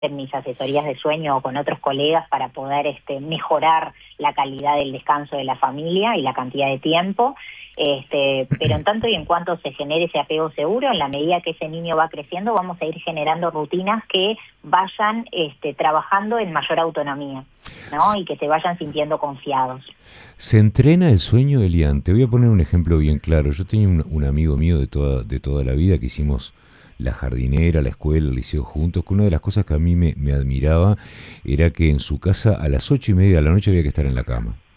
en mis asesorías de sueño o con otros colegas para poder mejorar la calidad del descanso de la familia y la cantidad de tiempo. Pero en tanto y en cuanto se genere ese apego seguro, en la medida que ese niño va creciendo, vamos a ir generando rutinas que vayan trabajando en mayor autonomía, ¿no? Y que se vayan sintiendo confiados. Se entrena el sueño, Elian. Te voy a poner un ejemplo bien claro. Yo tenía un amigo mío de toda la vida que hicimos la jardinera, la escuela, el liceo juntos, que una de las cosas que a mí me admiraba era que en su casa a las 8:30 de la noche había que estar en la cama.